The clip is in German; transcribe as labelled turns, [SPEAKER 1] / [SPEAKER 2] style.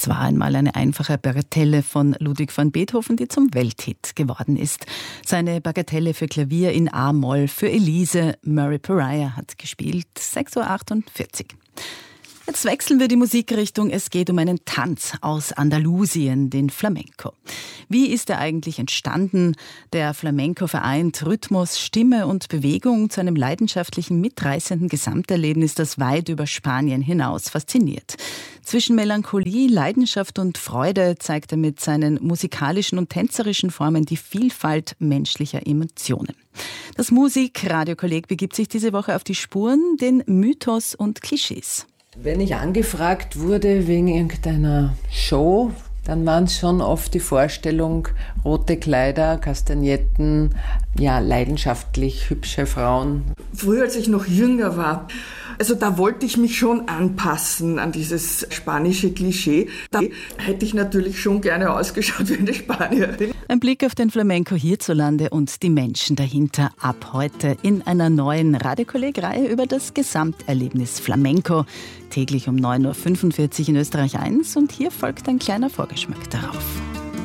[SPEAKER 1] Es war einmal eine einfache Bagatelle von Ludwig van Beethoven, die zum Welthit geworden ist. Seine Bagatelle für Klavier in A-Moll für Elise Murray Pariah hat gespielt. 6:48 Uhr. Jetzt wechseln wir die Musikrichtung. Es geht um einen Tanz aus Andalusien, den Flamenco. Wie ist er eigentlich entstanden? Der Flamenco vereint Rhythmus, Stimme und Bewegung zu einem leidenschaftlichen, mitreißenden Gesamterlebnis, das weit über Spanien hinaus fasziniert. Zwischen Melancholie, Leidenschaft und Freude zeigt er mit seinen musikalischen und tänzerischen Formen die Vielfalt menschlicher Emotionen. Das Musik-Radio-Kolleg begibt sich diese Woche auf die Spuren, den Mythos und Klischees.
[SPEAKER 2] Wenn ich angefragt wurde wegen irgendeiner Show, dann waren es schon oft die Vorstellung, rote Kleider, Kastagnetten, ja, leidenschaftlich hübsche Frauen.
[SPEAKER 3] Früher, als ich noch jünger war, also da wollte ich mich schon anpassen an dieses spanische Klischee. Da hätte ich natürlich schon gerne ausgeschaut wie eine Spanierin.
[SPEAKER 1] Ein Blick auf den Flamenco hierzulande und die Menschen dahinter ab heute in einer neuen Radio-Kolleg-Reihe über das Gesamterlebnis Flamenco. Täglich um 9:45 Uhr in Österreich 1 und hier folgt ein kleiner Vorgeschmack darauf.